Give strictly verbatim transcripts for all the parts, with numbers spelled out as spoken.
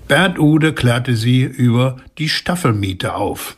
Bert Ude klärte sie über die Staffelmiete auf.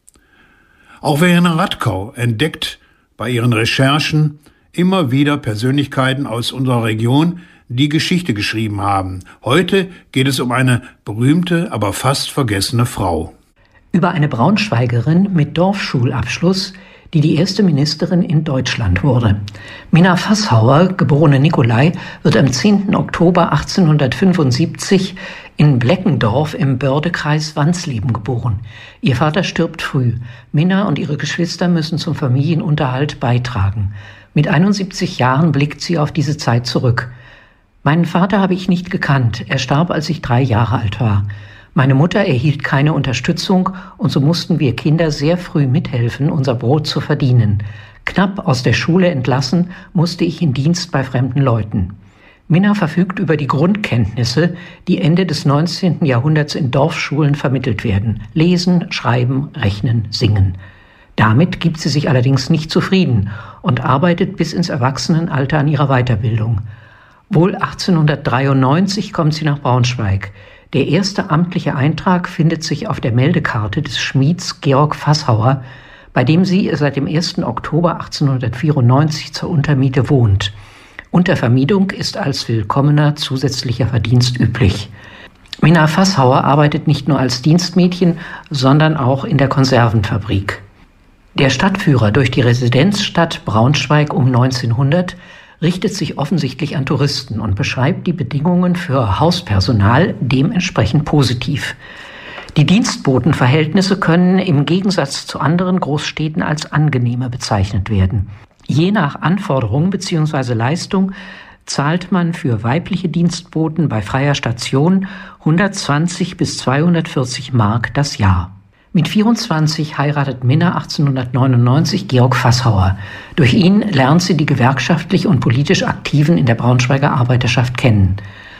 Auch Verena Radkau entdeckt bei ihren Recherchen immer wieder Persönlichkeiten aus unserer Region, die Geschichte geschrieben haben. Heute geht es um eine berühmte, aber fast vergessene Frau. Über eine Braunschweigerin mit Dorfschulabschluss, die die erste Ministerin in Deutschland wurde. Minna Fasshauer, geborene Nicolai, wird am zehnten Oktober achtzehnhundertfünfundsiebzig in Bleckendorf im Bördekreis Wansleben geboren. Ihr Vater stirbt früh. Minna und ihre Geschwister müssen zum Familienunterhalt beitragen. Mit einundsiebzig Jahren blickt sie auf diese Zeit zurück. Meinen Vater habe ich nicht gekannt. Er starb, als ich drei Jahre alt war. Meine Mutter erhielt keine Unterstützung und so mussten wir Kinder sehr früh mithelfen, unser Brot zu verdienen. Knapp aus der Schule entlassen, musste ich in Dienst bei fremden Leuten. Minna verfügt über die Grundkenntnisse, die Ende des neunzehnten Jahrhunderts in Dorfschulen vermittelt werden. Lesen, schreiben, rechnen, singen. Damit gibt sie sich allerdings nicht zufrieden und arbeitet bis ins Erwachsenenalter an ihrer Weiterbildung. Wohl achtzehnhundertdreiundneunzig kommt sie nach Braunschweig. Der erste amtliche Eintrag findet sich auf der Meldekarte des Schmieds Georg Fasshauer, bei dem sie seit dem ersten Oktober achtzehnhundertvierundneunzig zur Untermiete wohnt. Untervermietung ist als willkommener zusätzlicher Verdienst üblich. Minna Fasshauer arbeitet nicht nur als Dienstmädchen, sondern auch in der Konservenfabrik. Der Stadtführer durch die Residenzstadt Braunschweig um neunzehnhundert richtet sich offensichtlich an Touristen und beschreibt die Bedingungen für Hauspersonal dementsprechend positiv. Die Dienstbotenverhältnisse können im Gegensatz zu anderen Großstädten als angenehmer bezeichnet werden. Je nach Anforderung bzw. Leistung zahlt man für weibliche Dienstboten bei freier Station hundertzwanzig bis zweihundertvierzig Mark das Jahr. Mit vierundzwanzig heiratet Minna achtzehnhundertneunundneunzig Georg Fasshauer. Durch ihn lernt sie die gewerkschaftlich und politisch Aktiven in der Braunschweiger Arbeiterschaft kennen.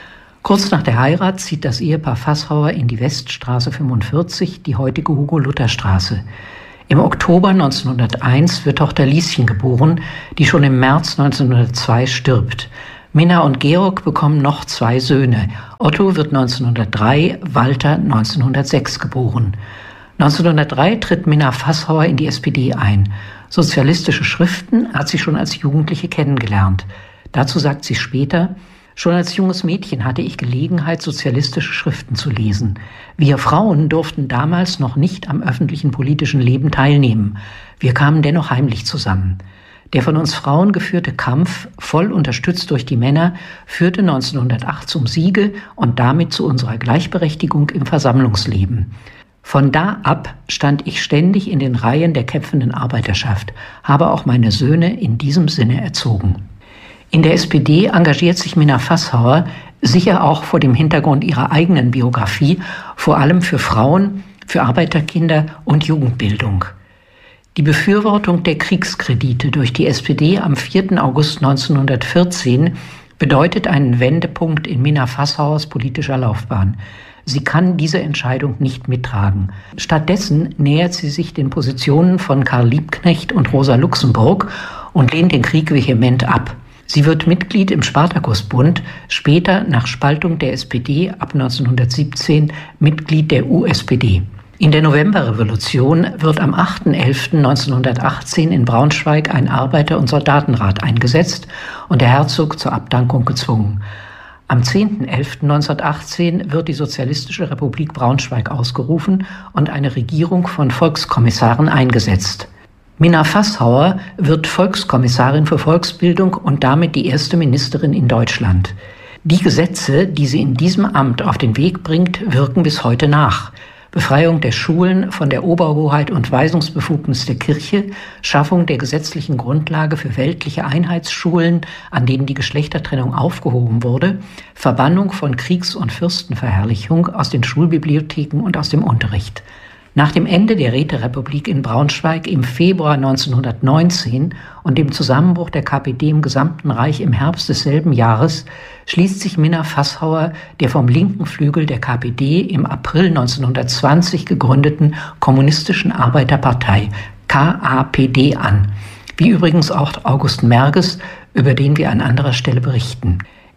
Kurz nach der Heirat zieht das Ehepaar Fasshauer in die Weststraße fünfundvierzig, die heutige Hugo-Luther-Straße. Im Oktober neunzehnhunderteins wird Tochter Lieschen geboren, die schon im März neunzehnhundertzwei stirbt. Minna und Georg bekommen noch zwei Söhne. Otto wird neunzehnhundertdrei, Walter neunzehnhundertsechs geboren. neunzehnhundertdrei tritt Minna Fasshauer in die S P D ein. Sozialistische Schriften hat sie schon als Jugendliche kennengelernt. Dazu sagt sie später: Schon als junges Mädchen hatte ich Gelegenheit, sozialistische Schriften zu lesen. Wir Frauen durften damals noch nicht am öffentlichen politischen Leben teilnehmen. Wir kamen dennoch heimlich zusammen. Der von uns Frauen geführte Kampf, voll unterstützt durch die Männer, führte neunzehnhundertacht zum Siege und damit zu unserer Gleichberechtigung im Versammlungsleben. Von da ab stand ich ständig in den Reihen der kämpfenden Arbeiterschaft, habe auch meine Söhne in diesem Sinne erzogen. In der S P D engagiert sich Minna Fasshauer, sicher auch vor dem Hintergrund ihrer eigenen Biografie, vor allem für Frauen, für Arbeiterkinder und Jugendbildung. Die Befürwortung der Kriegskredite durch die S P D am vierten August neunzehnhundertvierzehn bedeutet einen Wendepunkt in Minna Fasshauers politischer Laufbahn. Sie kann diese Entscheidung nicht mittragen. Stattdessen nähert sie sich den Positionen von Karl Liebknecht und Rosa Luxemburg und lehnt den Krieg vehement ab. Sie wird Mitglied im Spartakusbund, später nach Spaltung der S P D ab neunzehnhundertsiebzehn Mitglied der U S P D. In der Novemberrevolution wird am achten elften neunzehnhundertachtzehn in Braunschweig ein Arbeiter- und Soldatenrat eingesetzt und der Herzog zur Abdankung gezwungen. Am zehnten elften neunzehnhundertachtzehn wird die Sozialistische Republik Braunschweig ausgerufen und eine Regierung von Volkskommissaren eingesetzt. Minna Fasshauer wird Volkskommissarin für Volksbildung und damit die erste Ministerin in Deutschland. Die Gesetze, die sie in diesem Amt auf den Weg bringt, wirken bis heute nach. Befreiung der Schulen von der Oberhoheit und Weisungsbefugnis der Kirche, Schaffung der gesetzlichen Grundlage für weltliche Einheitsschulen, an denen die Geschlechtertrennung aufgehoben wurde, Verbannung von Kriegs- und Fürstenverherrlichung aus den Schulbibliotheken und aus dem Unterricht. Nach dem Ende der Räterepublik in Braunschweig im Februar neunzehnhundertneunzehn und dem Zusammenbruch der K P D im gesamten Reich im Herbst desselben Jahres schließt sich Minna Fasshauer der vom linken Flügel der K P D im April neunzehnhundertzwanzig gegründeten Kommunistischen Arbeiterpartei K A P D an, wie übrigens auch August Merges, über den wir an anderer Stelle berichten.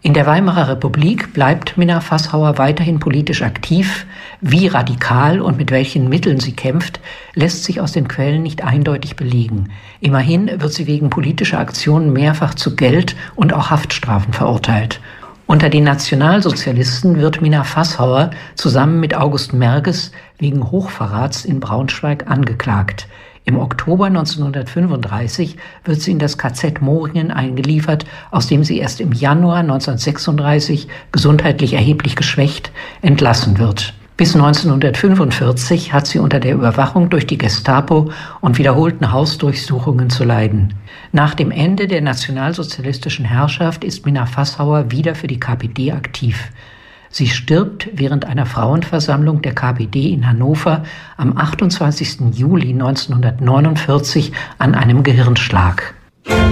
In der Weimarer Republik bleibt Minna Fasshauer weiterhin politisch aktiv. Wie radikal und mit welchen Mitteln sie kämpft, lässt sich aus den Quellen nicht eindeutig belegen. Immerhin wird sie wegen politischer Aktionen mehrfach zu Geld- und auch Haftstrafen verurteilt. Unter den Nationalsozialisten wird Minna Fasshauer zusammen mit August Merges wegen Hochverrats in Braunschweig angeklagt. Im Oktober neunzehnhundertfünfunddreißig wird sie in das K Z Moringen eingeliefert, aus dem sie erst im Januar neunzehnhundertsechsunddreißig, gesundheitlich erheblich geschwächt, entlassen wird. Bis neunzehnhundertfünfundvierzig hat sie unter der Überwachung durch die Gestapo und wiederholten Hausdurchsuchungen zu leiden. Nach dem Ende der nationalsozialistischen Herrschaft ist Minna Fasshauer wieder für die K P D aktiv. Sie stirbt während einer Frauenversammlung der K P D in Hannover am achtundzwanzigsten Juli neunzehnhundertneunundvierzig an einem Gehirnschlag.